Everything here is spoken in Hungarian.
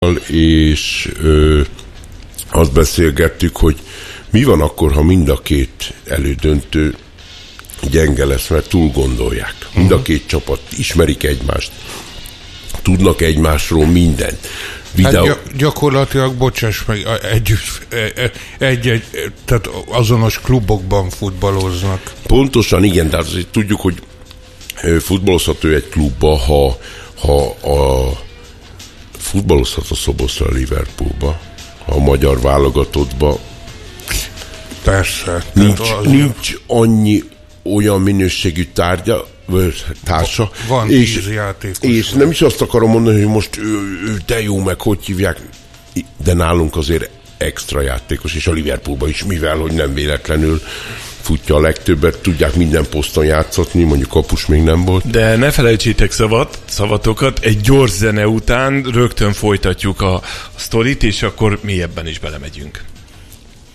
és azt beszélgettük, hogy mi van akkor, ha mind a két elődöntő gyenge lesz, mert túl gondolják. Mind a két csapat ismerik egymást, tudnak egymásról mindent. Gyakorlatilag, bocsáss meg, tehát azonos klubokban futballoznak. Pontosan, igen, de azért tudjuk, hogy futballozható egy klubba, ha futballozhat a Szoboszlai Liverpoolba, ha a magyar válogatottba. Persze. Nincs annyi olyan minőségű társa. Van 10 játékos. És nem is azt akarom mondani, hogy most ő de jó, meg hogy hívják, de nálunk azért extra játékos, és a Liverpoolban is, mivel hogy nem véletlenül futja a legtöbbet, tudják minden poszton játszatni, mondjuk kapus még nem volt. De ne felejtsétek szavatokat, egy gyors zene után rögtön folytatjuk a sztorit, és akkor mélyebben is belemegyünk.